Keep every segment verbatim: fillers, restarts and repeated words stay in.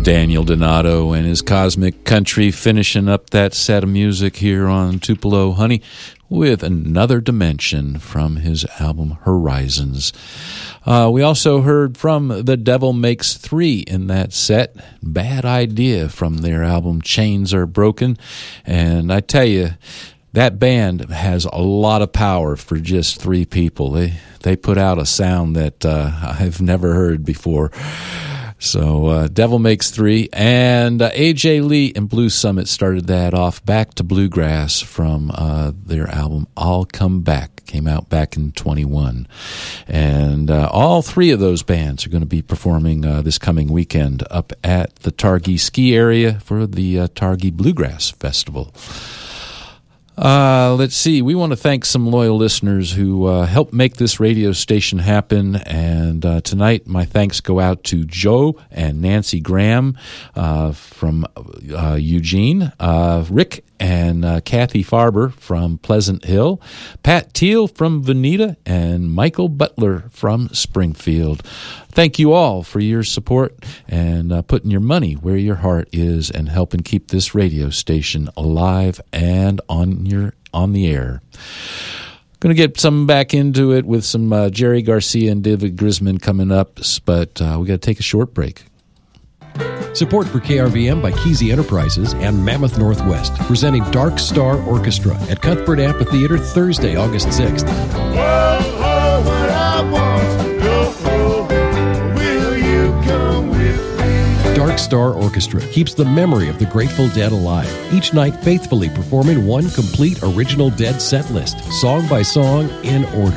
Daniel Donato and his Cosmic Country finishing up that set of music here on Tupelo Honey with Another Dimension from his album Horizons. Uh, we also heard from The Devil Makes Three in that set, Bad Idea from their album Chains Are Broken. And I tell you, that band has a lot of power for just three people. They, they put out a sound that uh, I've never heard before. So uh, Devil Makes Three, and uh, A J Lee and Blue Summit started that off. Back to Bluegrass from uh, their album I'll Come Back, came out back in twenty-one. And uh, all three of those bands are going to be performing uh, this coming weekend up at the Targhee ski area for the uh, Targhee Bluegrass Festival. Uh, let's see. We want to thank some loyal listeners who uh, helped make this radio station happen. And uh, tonight, my thanks go out to Joe and Nancy Graham uh, from uh, Eugene, uh, Rick and uh, Kathy Farber from Pleasant Hill, Pat Teal from Veneta, and Michael Butler from Springfield. Thank you all for your support and uh, putting your money where your heart is and helping keep this radio station alive and on your on the air. Going to get some back into it with some uh, Jerry Garcia and David Grisman coming up, but uh, we got to take a short break. Support for K R V M by Kesey Enterprises and Mammoth Northwest, presenting Dark Star Orchestra at Cuthbert Amphitheater Thursday, August sixth. Whoa, oh, what I want to go home. Will you come with me? Dark Star Orchestra keeps the memory of the Grateful Dead alive, each night faithfully performing one complete original Dead set list, song by song, in order.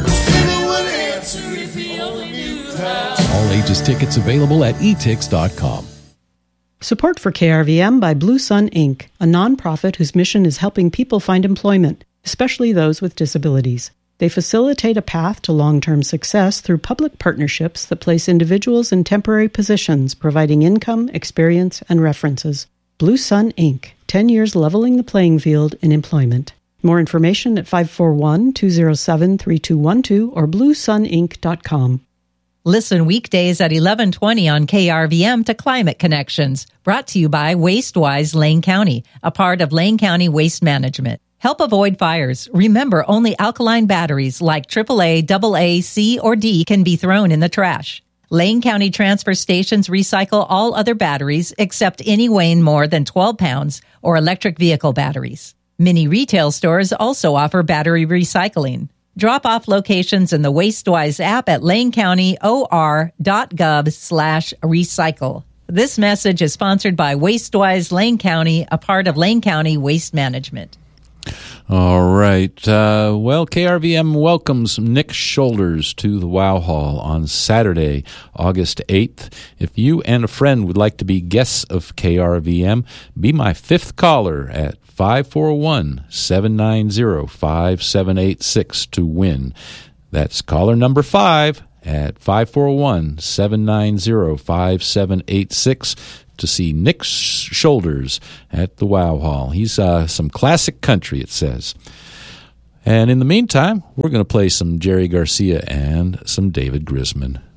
All ages tickets available at e tix dot com. Support for K R V M by Blue Sun Incorporated, a nonprofit whose mission is helping people find employment, especially those with disabilities. They facilitate a path to long-term success through public partnerships that place individuals in temporary positions, providing income, experience, and references. Blue Sun Incorporated, ten years leveling the playing field in employment. More information at five four one, two zero seven, three two one two or blue sun inc dot com. Listen weekdays at eleven twenty on K R V M to Climate Connections, brought to you by WasteWise Lane County, a part of Lane County Waste Management. Help avoid fires. Remember, only alkaline batteries like triple A, double A, C, or D can be thrown in the trash. Lane County transfer stations recycle all other batteries except any weighing more than twelve pounds or electric vehicle batteries. Many retail stores also offer battery recycling. Drop-off locations in the WasteWise app at lanecounty.or.gov slash recycle. This message is sponsored by WasteWise Lane County, a part of Lane County Waste Management. All right. Uh, well, K R V M welcomes Nick Shoulders to the Wow Hall on Saturday, August eighth. If you and a friend would like to be guests of K R V M, be my fifth caller at five four one, seven nine zero, five seven eight six to win. That's caller number five at five four one, seven nine zero, five seven eight six to see Nick Shoulders at the Wow Hall. He's uh, some classic country, it says. And in the meantime, we're going to play some Jerry Garcia and some David Grisman.